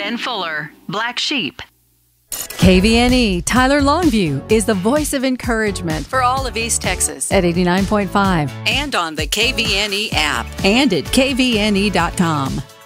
Ben Fuller, Black Sheep. KVNE Tyler Longview is the voice of encouragement for all of East Texas at 89.5 and on the KVNE app and at kvne.com.